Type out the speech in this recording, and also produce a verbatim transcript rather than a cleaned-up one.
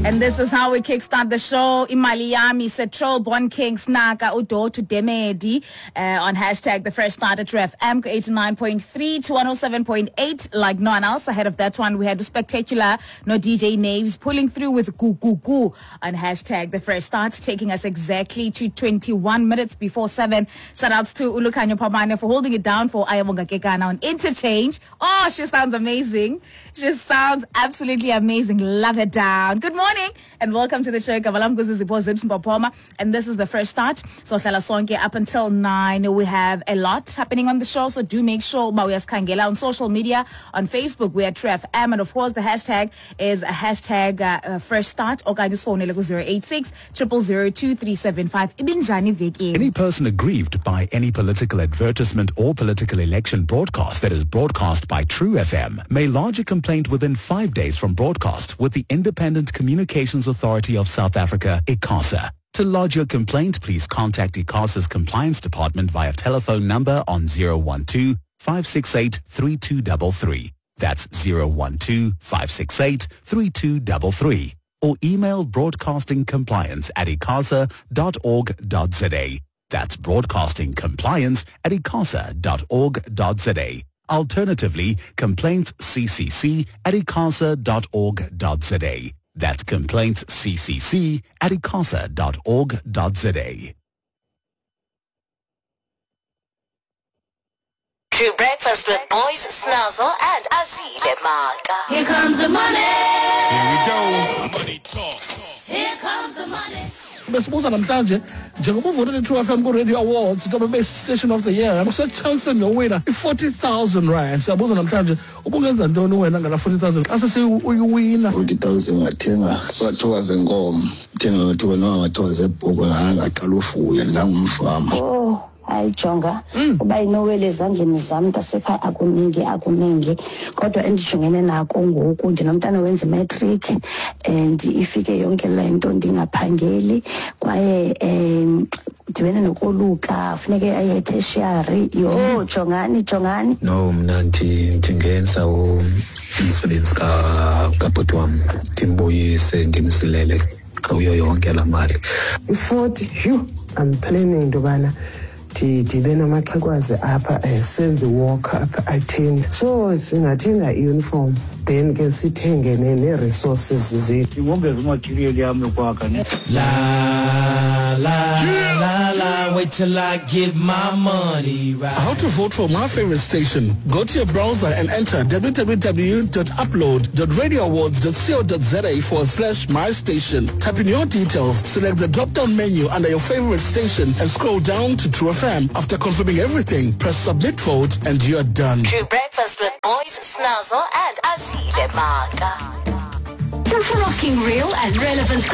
And this is how we kickstart the show. Imali Yami said Troll Bon King Snaka Udo to Demedi uh, on hashtag the fresh start at Ref M eighty-nine point three to one oh seven point eight. Like no one else. Ahead of that one, we had the spectacular no D J Naves pulling through with Goo Goo Goo on hashtag the fresh start, taking us exactly to twenty-one minutes before seven. Shout outs to Ulukanyo Pamane for holding it down for Ayabonga Kekana on Interchange. Oh, she sounds amazing. She sounds absolutely amazing. Love her down. Good morning and welcome to the show. And this is the fresh start. So Hlala Sonke up until nine. We have a lot happening on the show, so do make sure Mawiyas Kangela on social media. On Facebook, we are Tref M, and of course the hashtag is a hashtag uh, uh, fresh start. Or guys, phone zero eight six, zero zero zero, two three seven five. Any person aggrieved by any political advertisement or political election broadcast that is broadcast by True F M may lodge a complaint within five days from broadcast with the Independent Communications Authority of South Africa, ICASA. To lodge your complaint, please contact ICASA's Compliance Department via telephone number on zero one two, five six eight, three two three three. That's zero one two, five six eight, three two three three. Or email broadcastingcompliance at icasa dot org dot za. That's broadcastingcompliance at icasa dot org dot za. Alternatively, complaints C C C at icasa dot org dot za. That's complaints C C C at icasa dot org dot za. True Breakfast with Boys Snazzle and Azile Maka. Here comes the money. Here we go. Money talk. Here comes the money. Besibuza namhlanje njengoba uvotele True F M ku Radio Awards toba best station of the year akusethouse nowina i-forty thousand rand. Siyabuza namhlanje ubungenza ntoni wena ngala forty thousand xa sesi uyiwina? forty thousand ngathenga bathoka zenkomo thenga bathoka namathoka zebhuku ngaqala ufuya la ngumfama. Oh ayijonga uba inowele ezandleni zami tasekhaya akuningi akuningi kodwa endijongene nako ngoku ndinomntana wenza matric and ifike yonke le nto ndingaphangeli kwaye um ndibene nokoluka funeke aye tertiary yo jongani jongani. No mna ndingenza umsebenzi kabhuti wam ndimbuyise ndimsilele kuyo yonke la mali. forty you I'm planning into bana ndibe namaxhekwazi apha senze walk apha athini so singathenga i-uniform then ke sithenge ne-resources zethu Ngongeza material yami yokwakha ne. La la la la wait till I give my money right. How to vote for my favorite station? Go to your browser and enter w w w dot upload dot radio awards dot co dot za forward slash my station. Type in your details, select the drop-down menu under your favorite station and scroll down to True F M. After confirming everything, press submit vote and you're done. True Breakfast with Boys Snazzle and Azile Maka. Rocking real and relevant